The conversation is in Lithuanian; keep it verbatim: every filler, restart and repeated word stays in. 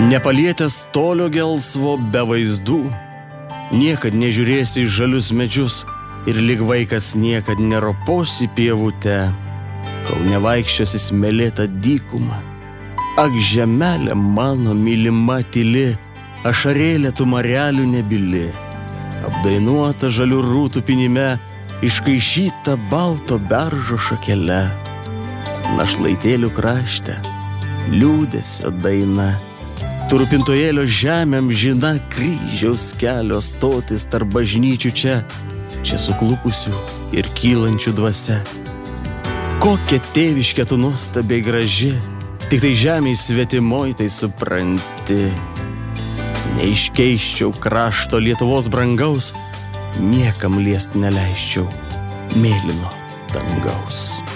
Nepalietęs tolio gelsvo be vaizdų, niekad nežiūrėsi į žalius medžius ir lyg vaikas niekad neroposi pievute, kol nevaikščiosi smėlėtą dykumą. Ak, žemelė mano mylima tyli, ašarėlė tu marelių nebyli, apdainuota žalių rūtų pinime, iškaišyta balto beržo šakele. Našlaitėlių krašte liūdesio daina, Turpintojėlio žemėm žina kryžiaus kelio stotis tarp bažnyčių čia, čia suklupusių ir kylančių dvasia. Kokia tėviškė tu nuostabiai graži, tik tai žemėj svetimoj tai supranti. Neiškeisčiau krašto Lietuvos brangaus, niekam liest neleisčiau mėlyno dangaus.